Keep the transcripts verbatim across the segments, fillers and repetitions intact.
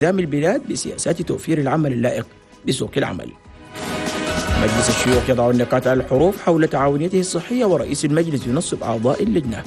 قيام البلاد بسياسات توفير العمل اللائق بسوق العمل. مجلس الشيوخ يضع النقاط على الحروف حول تعاونيته الصحية، ورئيس المجلس ينصب أعضاء اللجنة.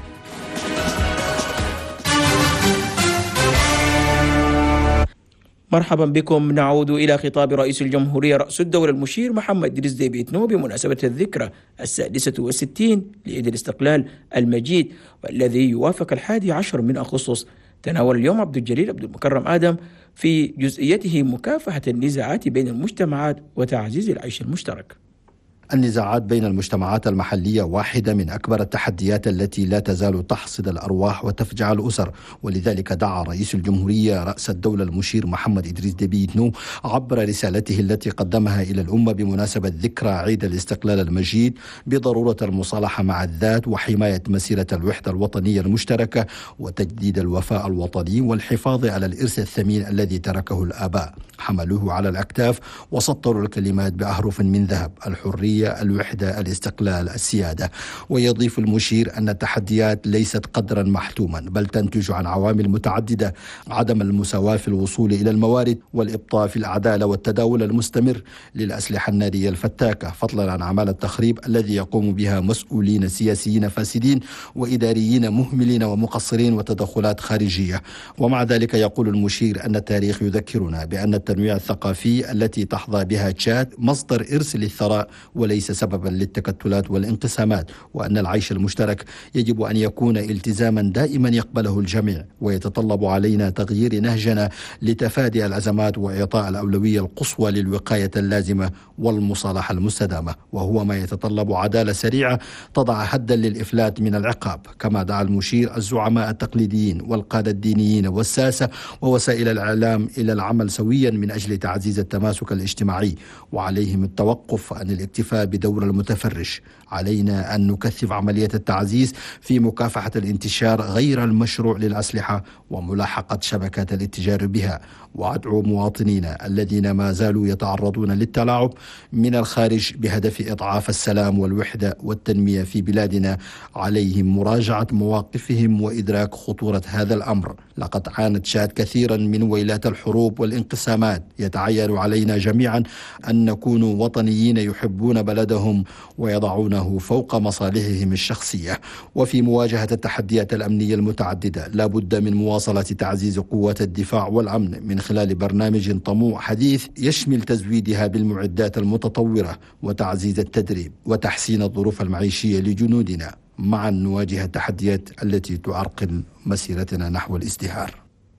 مرحبا بكم. نعود إلى خطاب رئيس الجمهورية رأس الدولة المشير محمد إدريس ديبي إتنو بمناسبة الذكرى السادسة والستين لعيد الاستقلال المجيد، والذي يوافق الحادي عشر من أغسطس. تناول اليوم عبد الجليل عبد المكرم آدم في جزئيته مكافحة النزاعات بين المجتمعات وتعزيز العيش المشترك. النزاعات بين المجتمعات المحلية واحدة من أكبر التحديات التي لا تزال تحصد الأرواح وتفجع الأسر، ولذلك دعا رئيس الجمهورية رأس الدولة المشير محمد إدريس ديبي إتنو عبر رسالته التي قدمها إلى الأمة بمناسبة ذكرى عيد الاستقلال المجيد بضرورة المصالحة مع الذات وحماية مسيرة الوحدة الوطنية المشتركة وتجديد الوفاء الوطني والحفاظ على الإرث الثمين الذي تركه الآباء. حملوه على الأكتاف وسطروا الكلمات بأحرف من ذهب: الحرية، الوحدة، الاستقلال، السيادة. ويضيف المشير أن التحديات ليست قدرا محتوما، بل تنتج عن عوامل متعددة: عدم المساواة في الوصول إلى الموارد، والإبطاء في العدالة، والتداول المستمر للأسلحة النارية الفتاكة، فضلا عن أعمال التخريب الذي يقوم بها مسؤولين سياسيين فاسدين وإداريين مهملين ومقصرين وتدخلات خارجية. ومع ذلك يقول المشير أن التاريخ يذكرنا بأن التنويع الثقافي التي تحظى بها تشاد مصدر إرث للثراء وليس سببا للتكتلات والانقسامات، وأن العيش المشترك يجب أن يكون التزاما دائما يقبله الجميع، ويتطلب علينا تغيير نهجنا لتفادي الأزمات وإعطاء الأولوية القصوى للوقاية اللازمة والمصالحة المستدامة، وهو ما يتطلب عدالة سريعة تضع حدا للإفلات من العقاب. كما دعا المشير الزعماء التقليديين والقادة الدينيين والساسة ووسائل الإعلام إلى العمل سويا من أجل تعزيز التماسك الاجتماعي، وعليهم التوقف عن الاكتفاء بدور المتفرش. علينا أن نكثف عملية التعزيز في مكافحة الانتشار غير المشروع للأسلحة وملاحقة شبكات الاتجار بها. وأدعو مواطنينا الذين ما زالوا يتعرضون للتلاعب من الخارج بهدف إضعاف السلام والوحدة والتنمية في بلادنا، عليهم مراجعة مواقفهم وإدراك خطورة هذا الأمر. لقد عانت تشاد كثيرا من ويلات الحروب والانقسامات. يتعين علينا جميعا أن نكون وطنيين يحبون بلدهم ويضعونه فوق مصالحهم الشخصية. وفي مواجهة التحديات الأمنية المتعددة لا بد من مواصلة تعزيز قوات الدفاع والأمن من خلال برنامج طموح حديث يشمل تزويدها بالمعدات المتطورة وتعزيز التدريب وتحسين الظروف المعيشية لجنودنا، معا نواجه التحديات التي تعرقل مسيرتنا نحو الازدهار.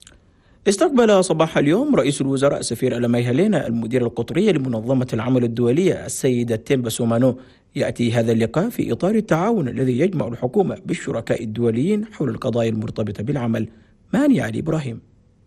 استقبل صباح اليوم رئيس الوزراء سفير ألمي هالينا المدير القطري لمنظمة العمل الدولية السيدة تيمبا سومانو. يأتي هذا اللقاء في إطار التعاون الذي يجمع الحكومة بالشركاء الدوليين حول القضايا المرتبطة بالعمل. ماني علي إبراهيم.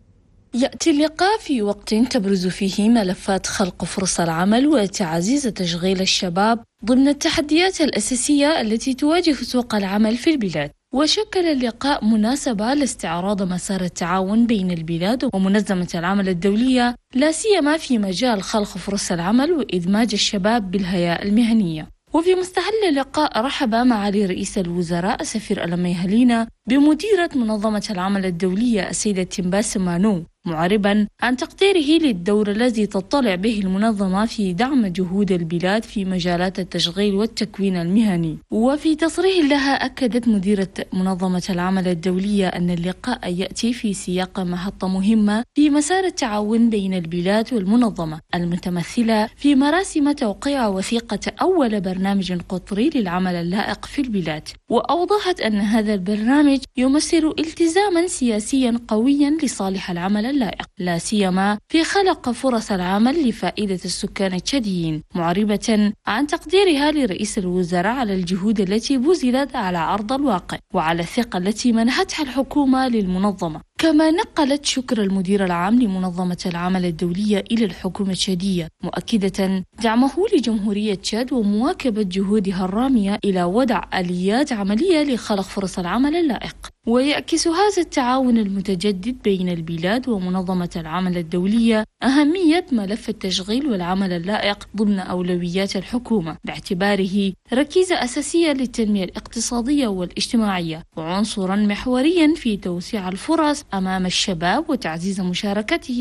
يأتي اللقاء في وقت تبرز فيه ملفات خلق فرص العمل وتعزيز تشغيل الشباب ضمن التحديات الأساسية التي تواجه سوق العمل في البلاد. وشكل اللقاء مناسبة لاستعراض مسار التعاون بين البلاد ومنظمة العمل الدولية، لا سيما في مجال خلق فرص العمل وإدماج الشباب بالهيئة المهنية. وفي مستهل اللقاء رحب معالي رئيس الوزراء سفير ألمي هالينا بمديرة منظمة العمل الدولية السيدة تيمبا سومانو، معربا عن تقديره للدور الذي تطلع به المنظمة في دعم جهود البلاد في مجالات التشغيل والتكوين المهني. وفي تصريح لها أكدت مديرة منظمة العمل الدولية أن اللقاء يأتي في سياق محطة مهمة في مسار التعاون بين البلاد والمنظمة، المتمثلة في مراسم توقيع وثيقة أول برنامج قطري للعمل اللائق في البلاد. وأوضحت أن هذا البرنامج يمثل التزاما سياسيا قويا لصالح العمل اللائق، لا سيما في خلق فرص العمل لفائدة السكان التشاديين، معربة عن تقديرها لرئيس الوزراء على الجهود التي بذلت على أرض الواقع وعلى الثقة التي منحتها الحكومة للمنظمة. كما نقلت شكر المدير العام لمنظمة العمل الدولية إلى الحكومة التشادية، مؤكدة دعمه لجمهورية تشاد ومواكبة جهودها الرامية إلى وضع آليات عملية لخلق فرص العمل اللائق. ويعكس هذا التعاون المتجدد بين البلاد ومنظمة العمل الدولية أهمية ملف التشغيل والعمل اللائق ضمن أولويات الحكومة، باعتباره ركيزة أساسية للتنمية الاقتصادية والاجتماعية وعنصرا محوريا في توسيع الفرص أمام الشباب وتعزيز مشاركته